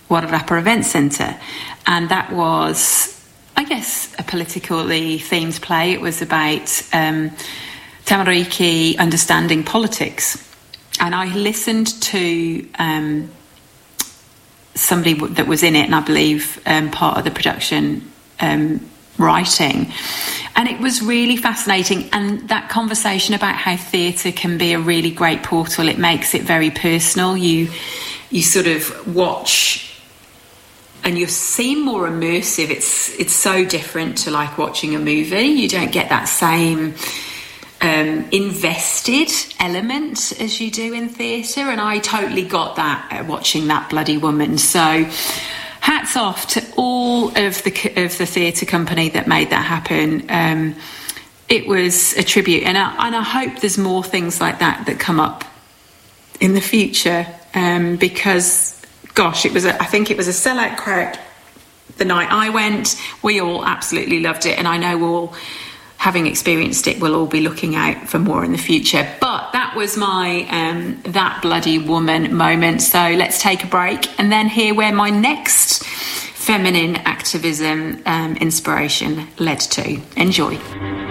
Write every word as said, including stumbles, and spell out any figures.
Wairarapa Event Centre. And that was, I guess, a politically themed play. It was about um, Tamariki understanding politics. And I listened to um, somebody w- that was in it, and I believe um, part of the production um, writing. And it was really fascinating. And that conversation about how theatre can be a really great portal, it makes it very personal. You, you sort of watch and you seem more immersive. It's, it's so different to like watching a movie. You don't get that same Um, invested element as you do in theatre, and I totally got that uh, watching That Bloody Woman. So hats off to all of the of the theatre company that made that happen. Um, it was a tribute, and I, and I hope there's more things like that that come up in the future, um, because gosh, it was a, I think it was a sellout crowd the night I went. We all absolutely loved it, and I know all, having experienced it, we'll all be looking out for more in the future. But that was my um, That Bloody Woman moment. So let's take a break and then hear where my next feminine activism um, inspiration led to. Enjoy.